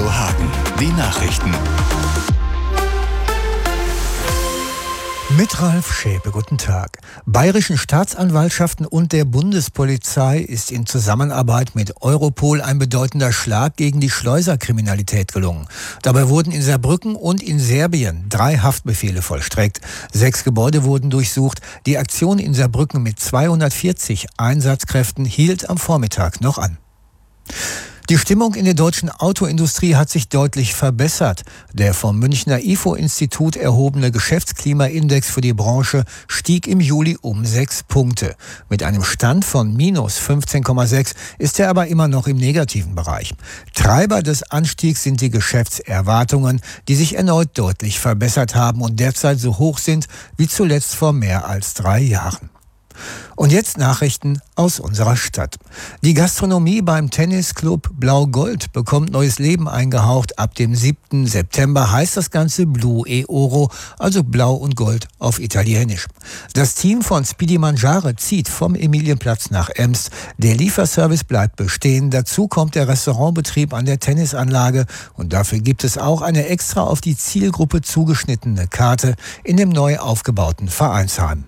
Radio Hagen, die Nachrichten. Mit Ralf Schäpe, guten Tag. Bayerischen Staatsanwaltschaften und der Bundespolizei ist in Zusammenarbeit mit Europol ein bedeutender Schlag gegen die Schleuserkriminalität gelungen. Dabei wurden in Saarbrücken und in Serbien 3 Haftbefehle vollstreckt. 6 Gebäude wurden durchsucht. Die Aktion in Saarbrücken mit 240 Einsatzkräften hielt am Vormittag noch an. Die Stimmung in der deutschen Autoindustrie hat sich deutlich verbessert. Der vom Münchner IFO-Institut erhobene Geschäftsklimaindex für die Branche stieg im Juli um 6 Punkte. Mit einem Stand von minus 15,6 ist er aber immer noch im negativen Bereich. Treiber des Anstiegs sind die Geschäftserwartungen, die sich erneut deutlich verbessert haben und derzeit so hoch sind wie zuletzt vor mehr als 3 Jahren. Und jetzt Nachrichten aus unserer Stadt. Die Gastronomie beim Tennisclub Blau-Gold bekommt neues Leben eingehaucht. Ab dem 7. September heißt das Ganze Blu e Oro, also Blau und Gold auf Italienisch. Das Team von Speedy Mangiare zieht vom Emilienplatz nach Emst. Der Lieferservice bleibt bestehen. Dazu kommt der Restaurantbetrieb an der Tennisanlage. Und dafür gibt es auch eine extra auf die Zielgruppe zugeschnittene Karte in dem neu aufgebauten Vereinsheim.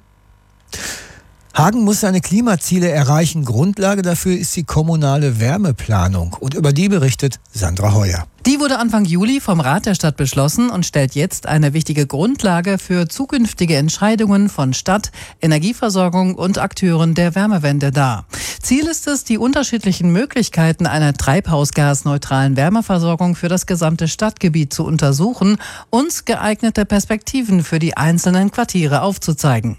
Hagen muss seine Klimaziele erreichen. Grundlage dafür ist die kommunale Wärmeplanung. Und über die berichtet Sandra Heuer. Die wurde Anfang Juli vom Rat der Stadt beschlossen und stellt jetzt eine wichtige Grundlage für zukünftige Entscheidungen von Stadt, Energieversorgung und Akteuren der Wärmewende dar. Ziel ist es, die unterschiedlichen Möglichkeiten einer treibhausgasneutralen Wärmeversorgung für das gesamte Stadtgebiet zu untersuchen und geeignete Perspektiven für die einzelnen Quartiere aufzuzeigen.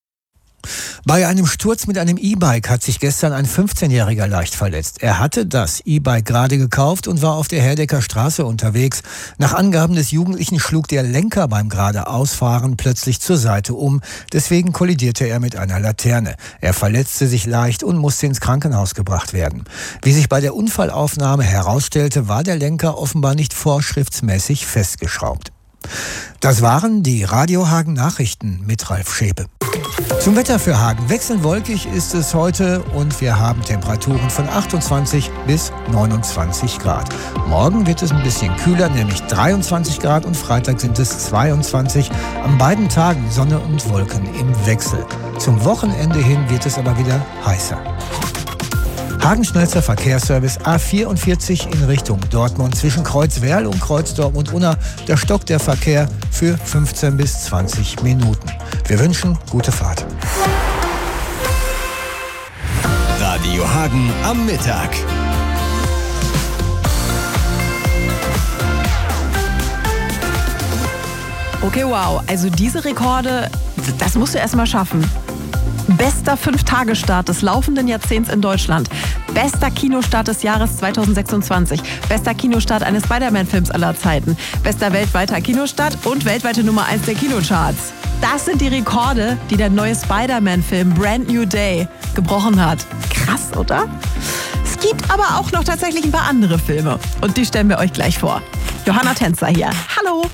Bei einem Sturz mit einem E-Bike hat sich gestern ein 15-Jähriger leicht verletzt. Er hatte das E-Bike gerade gekauft und war auf der Herdecker Straße unterwegs. Nach Angaben des Jugendlichen schlug der Lenker beim Geradeausfahren plötzlich zur Seite um. Deswegen kollidierte er mit einer Laterne. Er verletzte sich leicht und musste ins Krankenhaus gebracht werden. Wie sich bei der Unfallaufnahme herausstellte, war der Lenker offenbar nicht vorschriftsmäßig festgeschraubt. Das waren die Radio Hagen Nachrichten mit Ralf Schäpe. Zum Wetter für Hagen. Wechselnd wolkig ist es heute und wir haben Temperaturen von 28 bis 29 Grad. Morgen wird es ein bisschen kühler, nämlich 23 Grad und Freitag sind es 22. An beiden Tagen Sonne und Wolken im Wechsel. Zum Wochenende hin wird es aber wieder heißer. Hagens schnellster Verkehrsservice A44 in Richtung Dortmund zwischen Kreuzwerl und Kreuzdorf-und-Unna. Da stockt der Verkehr für 15 bis 20 Minuten. Wir wünschen gute Fahrt. Radio Hagen am Mittag. Okay, wow. Also diese Rekorde, das musst du erst mal schaffen. Bester 5-Tage-Start des laufenden Jahrzehnts in Deutschland. Bester Kinostart des Jahres 2026. Bester Kinostart eines Spider-Man-Films aller Zeiten. Bester weltweiter Kinostart und weltweite Nummer 1 der Kinocharts. Das sind die Rekorde, die der neue Spider-Man-Film Brand New Day gebrochen hat. Krass, oder? Es gibt aber auch noch tatsächlich ein paar andere Filme. Und die stellen wir euch gleich vor. Johanna Tänzer hier. Hallo!